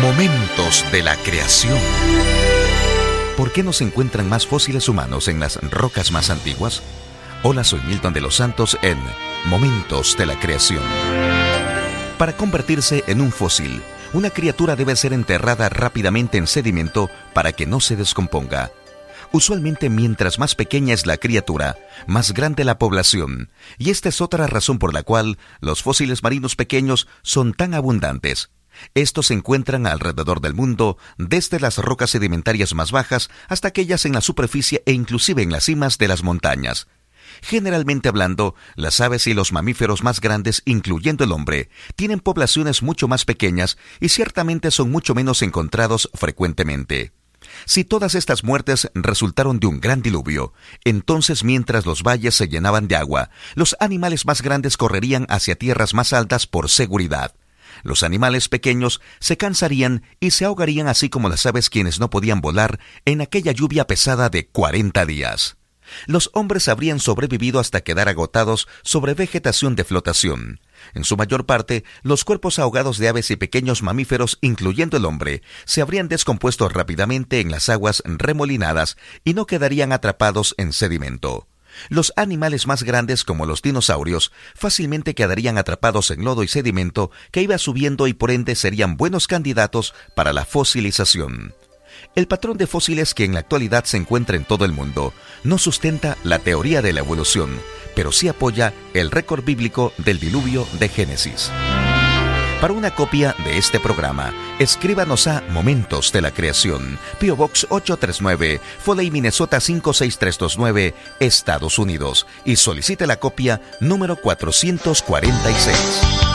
Momentos de la creación. ¿Por qué no se encuentran más fósiles humanos en las rocas más antiguas? Hola, soy Milton de los Santos en Momentos de la creación. Para convertirse en un fósil, una criatura debe ser enterrada rápidamente en sedimento para que no se descomponga. Usualmente, mientras más pequeña es la criatura, más grande la población, y esta es otra razón por la cual los fósiles marinos pequeños son tan abundantes. Estos se encuentran alrededor del mundo, desde las rocas sedimentarias más bajas hasta aquellas en la superficie e inclusive en las cimas de las montañas. Generalmente hablando, las aves y los mamíferos más grandes, incluyendo el hombre, tienen poblaciones mucho más pequeñas y ciertamente son mucho menos encontrados frecuentemente. Si todas estas muertes resultaron de un gran diluvio, entonces mientras los valles se llenaban de agua, los animales más grandes correrían hacia tierras más altas por seguridad. Los animales pequeños se cansarían y se ahogarían, así como las aves quienes no podían volar en aquella lluvia pesada de 40 días. Los hombres habrían sobrevivido hasta quedar agotados sobre vegetación de flotación. En su mayor parte, los cuerpos ahogados de aves y pequeños mamíferos, incluyendo el hombre, se habrían descompuesto rápidamente en las aguas remolinadas y no quedarían atrapados en sedimento. Los animales más grandes, como los dinosaurios, fácilmente quedarían atrapados en lodo y sedimento que iba subiendo y por ende serían buenos candidatos para la fosilización. El patrón de fósiles que en la actualidad se encuentra en todo el mundo no sustenta la teoría de la evolución, pero sí apoya el récord bíblico del diluvio de Génesis. Para una copia de este programa, escríbanos a Momentos de la Creación, P.O. Box 839, Foley, Minnesota 56329, Estados Unidos, y solicite la copia número 446.